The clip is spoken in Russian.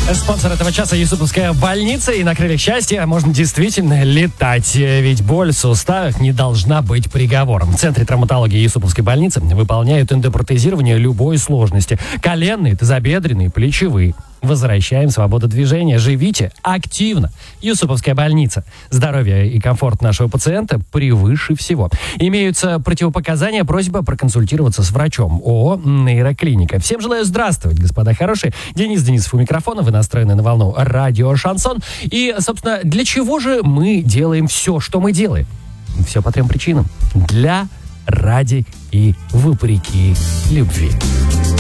Спонсор этого часа — Юсуповская больница, и на крыльях счастья можно действительно летать, ведь боль в суставах не должна быть приговором. В Центре травматологии Юсуповской больницы выполняют эндопротезирование любой сложности. Коленные, тазобедренные, плечевые. Возвращаем свободу движения. Живите активно. Юсуповская больница. Здоровье и комфорт нашего пациента превыше всего. Имеются противопоказания. Просьба проконсультироваться с врачом. ООО «Нейроклиника». Всем желаю здравствовать, господа хорошие. Денис Денисов у микрофона. Вы настроены на волну радио «Шансон». И, собственно, для чего же мы делаем все, что мы делаем? Все по 3 причинам. Для, ради и вопреки любви.